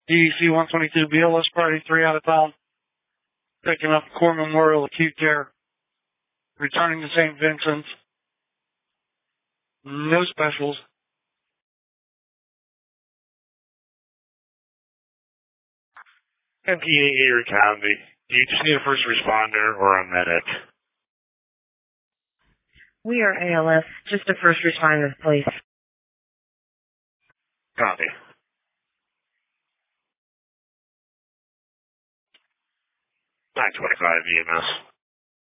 DEC 122 BLS Party 3 out of town. Picking up Core Memorial Acute Care. Returning to St. Vincent's. No specials. MPA Erie County. Do you just need a first responder or a medic? We are ALS. Just a first responder, please. Copy. 925 EMS.